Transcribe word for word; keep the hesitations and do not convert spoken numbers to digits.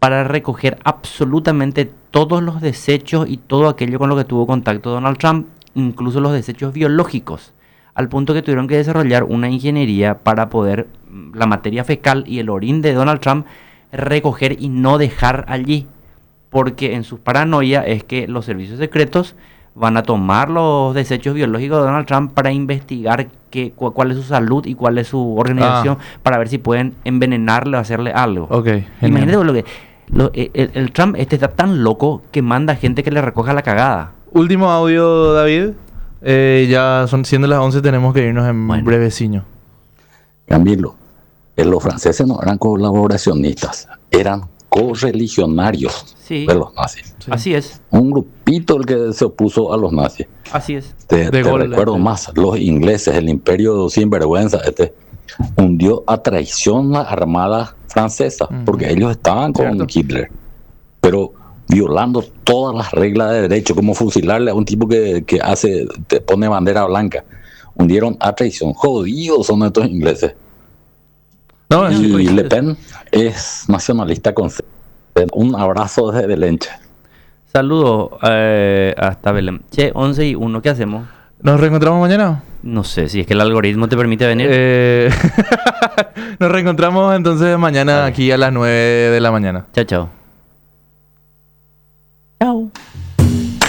para recoger absolutamente todos los desechos y todo aquello con lo que tuvo contacto Donald Trump, incluso los desechos biológicos, al punto que tuvieron que desarrollar una ingeniería para poder la materia fecal y el orín de Donald Trump recoger y no dejar allí, porque en sus paranoia es que los servicios secretos van a tomar los desechos biológicos de Donald Trump para investigar qué, cu cuál es su salud y cuál es su organización, ah. para ver si pueden envenenarle o hacerle algo. Okay, imagínate lo que lo, el, el Trump este está tan loco que manda gente que le recoja la cagada. Último audio, David. Eh, ya son siendo las once, tenemos que irnos en bueno. breveciño. Camilo, eh, los franceses no eran colaboracionistas, eran correligionarios sí. de los nazis. Sí. Así es. Un grupito el que se opuso a los nazis. Así es. Te, te recuerdo de... más, los ingleses, el imperio sinvergüenza, este, hundió a traición la armada francesa, uh-huh. porque ellos estaban con ¿Cierto? Hitler, pero violando todas las reglas de derecho, como fusilarle a un tipo que, que hace, te pone bandera blanca. Hundieron a traición. Jodidos son estos ingleses. No, y sí, Le Pen es nacionalista con un abrazo desde Belén. Saludos eh, hasta Belén. Che, once y uno, ¿qué hacemos? ¿Nos reencontramos mañana? No sé, si es que el algoritmo te permite venir. Eh... Nos reencontramos entonces mañana aquí a las nueve de la mañana. Chao, chao. Chao.